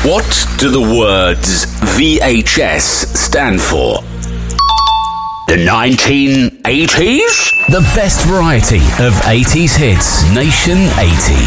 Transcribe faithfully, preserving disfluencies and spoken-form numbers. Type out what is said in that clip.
What do the words V H S stand for? The nineteen eighties? The best variety of eighties hits. Nation eighty.